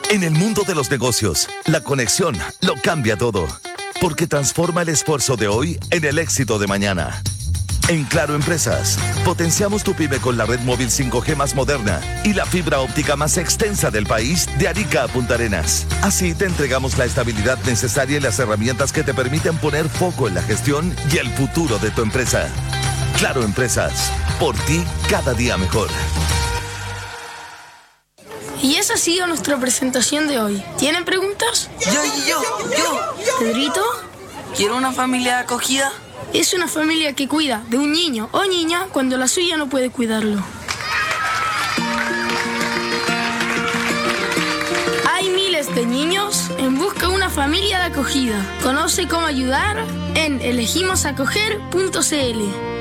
En el mundo de los negocios, la conexión lo cambia todo, porque transforma el esfuerzo de hoy en el éxito de mañana. En Claro Empresas, potenciamos tu pyme con la red móvil 5G más moderna y la fibra óptica más extensa del país, de Arica a Punta Arenas. Así te entregamos la estabilidad necesaria y las herramientas que te permiten poner foco en la gestión y el futuro de tu empresa. Claro Empresas, por ti cada día mejor. Y esa ha sido nuestra presentación de hoy. ¿Tienen preguntas? Yo. ¿Pedrito? ¿Quiero una familia acogida? Es una familia que cuida de un niño o niña cuando la suya no puede cuidarlo. Hay miles de niños en busca de una familia de acogida. Conoce cómo ayudar en elegimosacoger.cl.